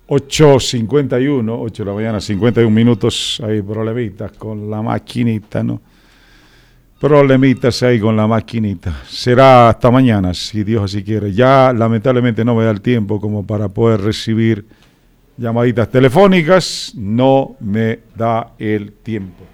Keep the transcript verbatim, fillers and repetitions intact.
ocho cincuenta y uno, ocho de la mañana, cincuenta y uno minutos. Hay problemitas con la maquinita, ¿no? Problemitas ahí con la maquinita. Será hasta mañana, si Dios así quiere. Ya lamentablemente no me da el tiempo como para poder recibir llamaditas telefónicas. No me da el tiempo.